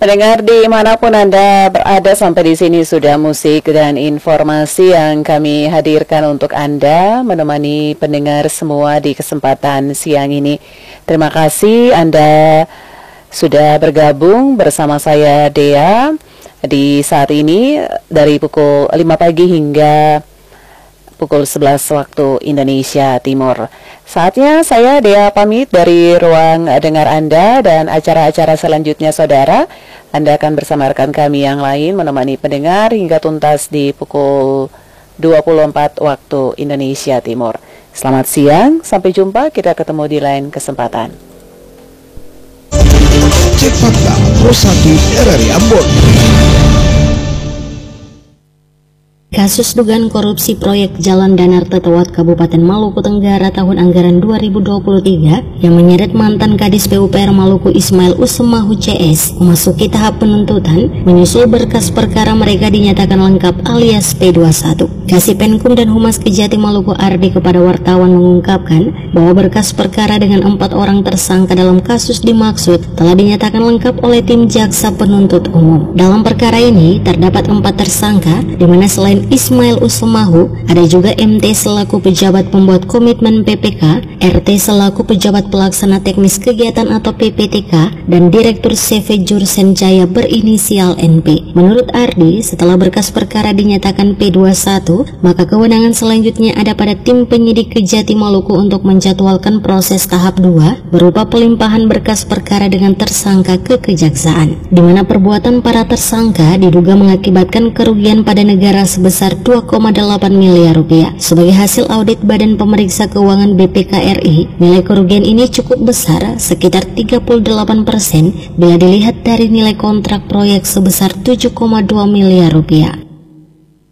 Pendengar dimanapun Anda berada, sampai di sini sudah musik dan informasi yang kami hadirkan untuk Anda, menemani pendengar semua di kesempatan siang ini. Terima kasih Anda sudah bergabung bersama saya Dea di saat ini dari pukul 5 pagi hingga pukul 11 waktu Indonesia Timur. Saatnya saya Dea pamit dari ruang dengar Anda, dan acara-acara selanjutnya saudara, Anda akan bersama rekan kami yang lain menemani pendengar hingga tuntas di pukul 24 waktu Indonesia Timur. Selamat siang, sampai jumpa, kita ketemu di lain kesempatan. Cek fakta Pro 1 RRI Ambon. Kasus dugaan korupsi proyek Jalan Danar Tetewat Kabupaten Maluku Tenggara tahun anggaran 2023 yang menyeret mantan Kadis PUPR Maluku Ismail Usemahu CS memasuki tahap penuntutan menyusul berkas perkara mereka dinyatakan lengkap alias P21. Kasipenkum dan Humas Kejati Maluku Ardi kepada wartawan mengungkapkan bahwa berkas perkara dengan 4 orang tersangka dalam kasus dimaksud telah dinyatakan lengkap oleh tim jaksa penuntut umum. Dalam perkara ini terdapat 4 tersangka, di mana selain Ismail Usemahu, ada juga MT selaku pejabat pembuat komitmen PPK, RT selaku pejabat pelaksana teknis kegiatan atau PPTK, dan Direktur CV Jursen Jaya berinisial NP. Menurut Ardi, setelah berkas perkara dinyatakan P21, maka kewenangan selanjutnya ada pada tim penyidik Kejati Maluku untuk menjadwalkan proses tahap 2 berupa pelimpahan berkas perkara dengan tersangka ke kejaksaan, di mana perbuatan para tersangka diduga mengakibatkan kerugian pada negara sebesar 2,8 miliar rupiah. Sebagai hasil audit Badan Pemeriksa Keuangan BPK RI, nilai kerugian ini cukup besar, sekitar 38% bila dilihat dari nilai kontrak proyek sebesar 7,2 miliar rupiah.